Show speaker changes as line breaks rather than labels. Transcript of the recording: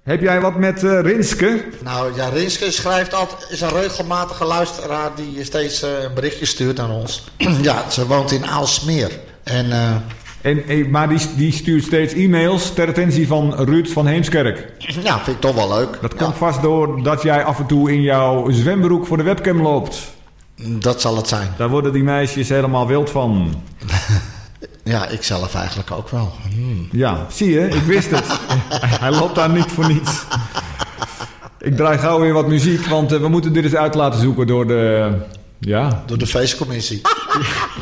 Heb jij wat met Rinske?
Nou ja, Rinske is een regelmatige luisteraar die steeds een berichtje stuurt aan ons. Ja, ze woont in Aalsmeer.
Maar die stuurt steeds e-mails ter attentie van Ruud van Heemskerk.
Ja, vind ik toch wel leuk.
Dat komt vast door dat jij af en toe in jouw zwembroek voor de webcam loopt.
Dat zal het zijn.
Daar worden die meisjes helemaal wild van.
Ja, ik zelf eigenlijk ook wel.
Ja, zie je, ik wist het. Hij loopt daar niet voor niets. Ik draai gauw weer wat muziek, want we moeten dit eens uit laten zoeken door de... Ja.
Door de feestcommissie.